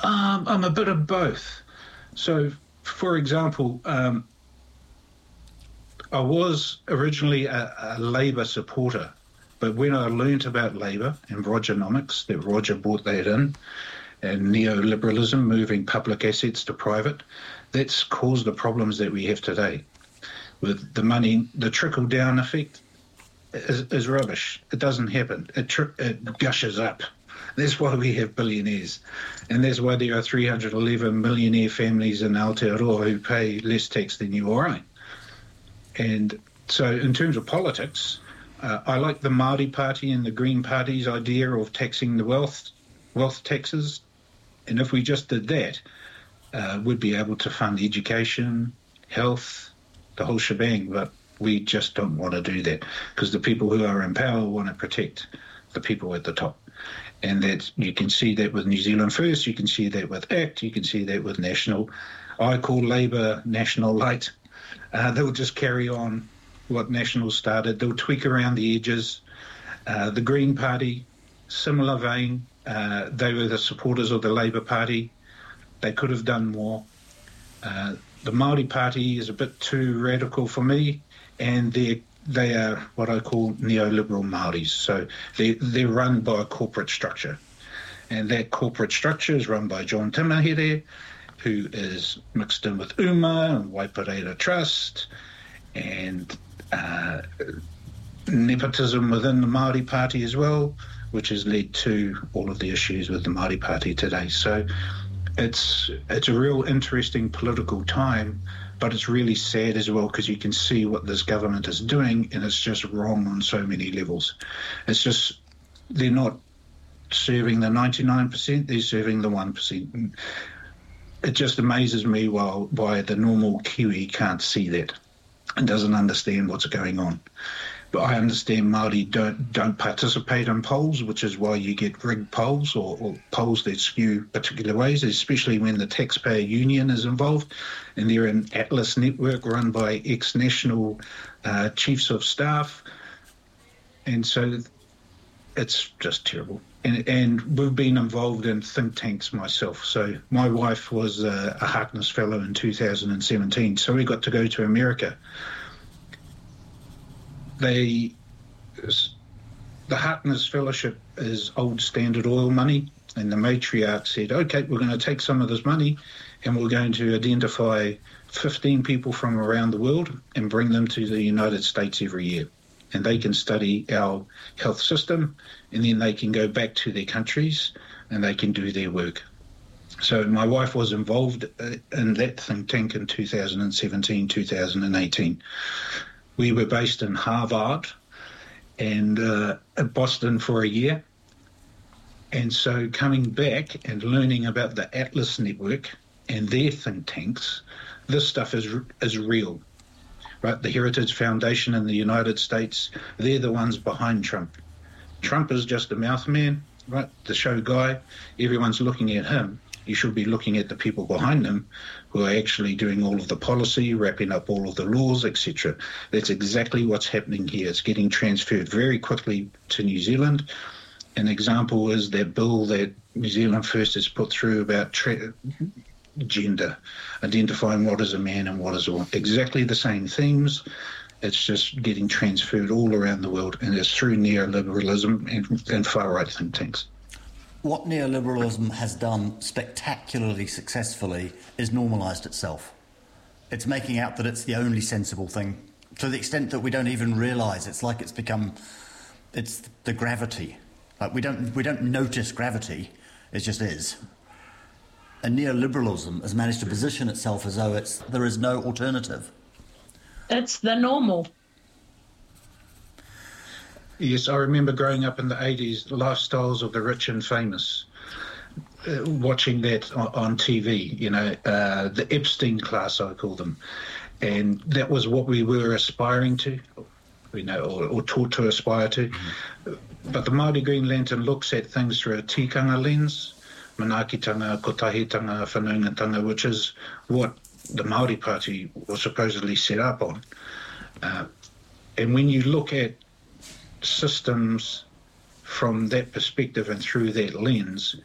I'm a bit of both. So, for example, I was originally a Labour supporter, but when I learnt about Labour and Rogernomics, that Roger brought that in, and neoliberalism, moving public assets to private, that's caused the problems that we have today. With the money, the trickle-down effect is rubbish. It doesn't happen. It gushes up. That's why we have billionaires. And that's why there are 311 millionaire families in Aotearoa who pay less tax than you or I. And so in terms of politics, I like the Māori Party and the Green Party's idea of taxing the wealth taxes. And if we just did that, we'd be able to fund education, health, the whole shebang. But we just don't want to do that because the people who are in power want to protect the people at the top. And that you can see that with New Zealand First, you can see that with ACT, you can see that with National. I call Labour National Light. They'll just carry on what National started. They'll tweak around the edges. The Green Party, similar vein. They were the supporters of the Labour Party. They could have done more. The Māori Party is a bit too radical for me, and they are what I call neoliberal Māoris. So they're run by a corporate structure. And that corporate structure is run by John Tamahere, who is mixed in with UMA and Waipareira Trust, and nepotism within the Māori Party as well, which has led to all of the issues with the Māori Party today. So it's a real interesting political time, but it's really sad as well because you can see what this government is doing, and it's just wrong on so many levels. It's just they're not serving the 99%, they're serving the 1%. And it just amazes me why the normal Kiwi can't see that and doesn't understand what's going on. But I understand Māori don't participate in polls, which is why you get rigged polls or polls that skew particular ways, especially when the taxpayer union is involved. And they're an Atlas network run by ex-national chiefs of staff. And so it's just terrible. And we've been involved in think tanks myself. So my wife was a Harkness Fellow in 2017, so we got to go to America. The Harkness Fellowship is old Standard Oil money, and the matriarch said, okay, we're going to take some of this money and we're going to identify 15 people from around the world and bring them to the United States every year. And they can study our health system, and then they can go back to their countries and they can do their work. So my wife was involved in that think tank in 2017, 2018. We were based in Harvard and Boston for a year. And so coming back and learning about the Atlas Network and their think tanks, this stuff is real. Right, the Heritage Foundation in the United States, they're the ones behind Trump. Trump is just a mouth man, right, the show guy. Everyone's looking at him. You should be looking at the people behind him who are actually doing all of the policy, wrapping up all of the laws, etc. That's exactly what's happening here. It's getting transferred very quickly to New Zealand. An example is that bill that New Zealand First has put through about gender, identifying what is a man and what is a woman. Exactly the same themes. It's just getting transferred all around the world, and it's through neoliberalism and far-right think tanks. What neoliberalism has done spectacularly successfully is normalised itself. It's making out that it's the only sensible thing, to the extent that we don't even realise. It's like it's the gravity. Like we don't notice gravity. It just is. And neoliberalism has managed to position itself as though there is no alternative. It's the normal. Yes, I remember growing up in the 80s, lifestyles of the rich and famous, watching that on TV, the Epstein class, I call them. And that was what we were aspiring to, or taught to aspire to. Mm-hmm. But the Māori Green Lantern looks at things through a tikanga lens, manaakitanga, kotahitanga, whanaungatanga, which is what the Māori Party was supposedly set up on. And when you look at systems from that perspective and through that lens,